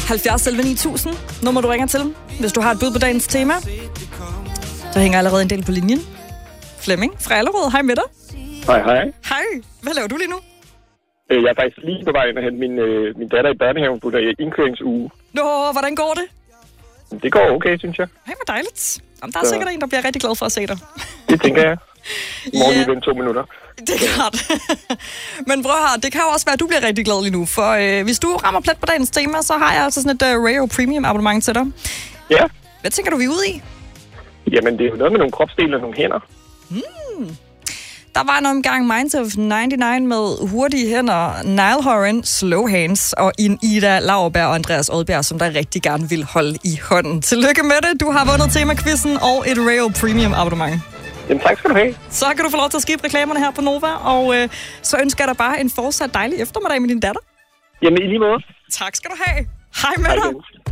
70 11 9000, nummer du ringer til, hvis du har et bud på dagens tema. Der hænger allerede en del på linjen. Flemming fra Allerød, hej med dig. Hej. Hej, hvad laver du lige nu? Jeg er faktisk lige på vej ind og hente min datter i børnehaven på der indkøringsuge. Nå, hvordan går det? Det går okay, synes jeg. Hej, hvor dejligt. Jamen, der er sikkert en, der bliver rigtig glad for at se dig. Det tænker jeg. Morgen lige vente 2 minutter. Det er klart. Men prøv her, det kan jo også være, at du bliver rigtig glad lige nu. For hvis du rammer plet på dagens tema, så har jeg altså sådan et Rayo Premium abonnement til dig. Ja. Hvad tænker du, vi er ude i? Jamen, det er jo noget med nogle kropsdele og nogle hænder. Der var en omgang Minds of 99 med hurtige hænder, Niall Horan, Slow Hands og Ida Lauerberg og Andreas Odbjerg, som der rigtig gerne vil holde i hånden. Tillykke med det. Du har vundet tema-quizzen og et Rayo Premium abonnement. Jamen, tak skal du have. Så kan du få lov til at skippe reklamerne her på Nova, og så ønsker jeg dig bare en fortsat dejlig eftermiddag med din datter. Jamen, i lige måde. Tak skal du have. Hej med dig.